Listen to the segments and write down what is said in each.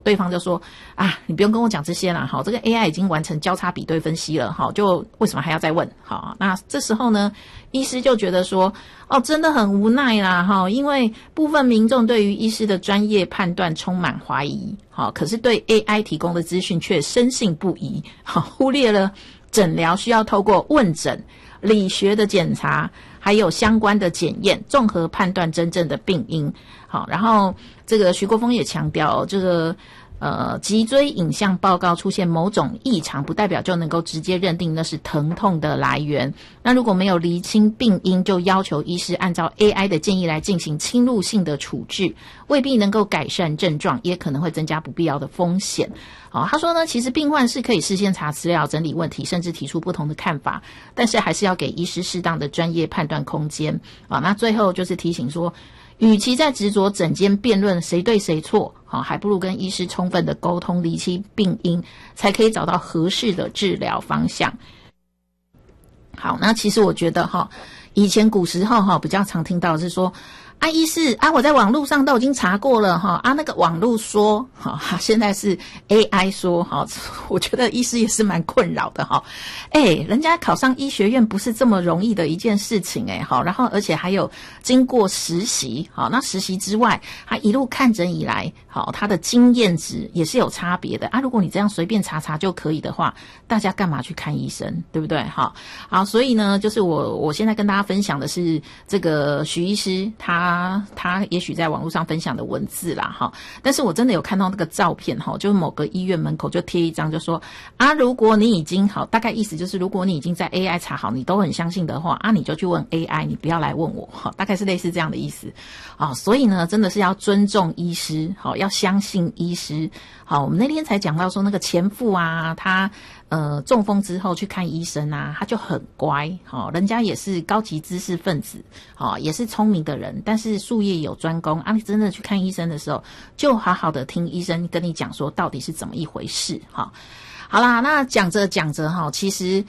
对方就说啊，你不用跟我讲这些啦，好，这个 AI 已经完成交叉比对分析了，好，就为什么还要再问？好，那这时候呢，医师就觉得说，哦，真的很无奈啦，哈，因为部分民众对于医师的专业判断充满怀疑，好，可是对 AI 提供的资讯却深信不疑，好，忽略了诊疗需要透过问诊、理学的检查，还有相关的检验，综合判断真正的病因。好，然后这个徐国峰也强调，这个脊椎影像报告出现某种异常，不代表就能够直接认定那是疼痛的来源。那如果没有厘清病因，就要求医师按照 AI 的建议来进行侵入性的处置，未必能够改善症状，也可能会增加不必要的风险。好，他说呢，其实病患是可以事先查资料、整理问题，甚至提出不同的看法，但是还是要给医师适当的专业判断空间。啊，那最后就是提醒说，与其在执着诊间辩论谁对谁错，还不如跟医师充分的沟通，厘清病因，才可以找到合适的治疗方向。好，那其实我觉得以前古时候比较常听到的是说，啊，医师啊，我在网络上都已经查过了啊，那个网络说现在是 AI 说我觉得医师也是蛮困扰的人家考上医学院不是这么容易的一件事情然后而且还有经过实习那实习之外，他一路看诊以来他的经验值也是有差别的啊。如果你这样随便查查就可以的话，大家干嘛去看医生，对不对？好，所以呢，就是我现在跟大家分享的是这个徐医师他也许在网络上分享的文字啦但是我真的有看到那个照片就是某个医院门口就贴一张，就说啊，如果你已经大概意思就是如果你已经在 AI 查好，你都很相信的话啊，你就去问 AI， 你不要来问我大概是类似这样的意思所以呢，真的是要尊重医师要相信医师。我们那天才讲到说那个前夫啊，他中风之后去看医生啊，他就很乖人家也是高级知识分子也是聪明的人，但是术业有专攻啊，你真的去看医生的时候，就好好的听医生跟你讲说到底是怎么一回事好啦，那讲着讲着其实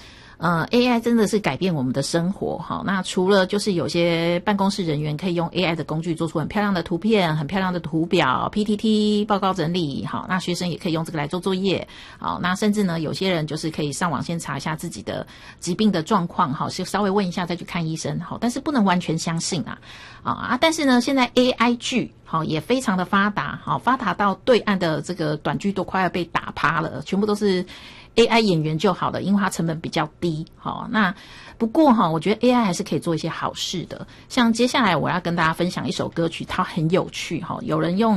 AI 真的是改变我们的生活那除了就是有些办公室人员可以用 AI 的工具做出很漂亮的图片、很漂亮的图表、PTT 报告整理那学生也可以用这个来做作业那甚至呢，有些人就是可以上网先查一下自己的疾病的状况稍微问一下再去看医生但是不能完全相信但是呢，现在 AI 剧也非常的发达发达到对岸的这个短剧都快要被打趴了，全部都是AI 演员就好了，因为它成本比较低那不过我觉得 AI 还是可以做一些好事的。像接下来我要跟大家分享一首歌曲，它很有趣有人用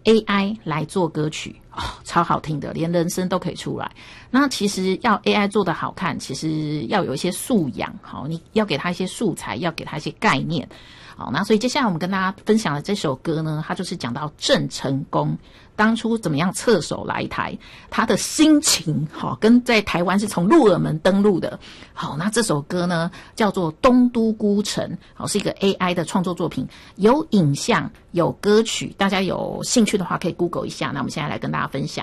AI 来做歌曲超好听的，连人声都可以出来。那其实要 AI 做得好看，其实要有一些素养你要给它一些素材，要给它一些概念那所以接下来我们跟大家分享的这首歌呢，它就是讲到郑成功当初怎么样侧手来台，他的心情跟在台湾是从鹿耳门登陆的那这首歌呢叫做《东都孤城》是一个 AI 的创作作品，有影像有歌曲，大家有兴趣的话可以 Google 一下。那我们现在来跟大家分享。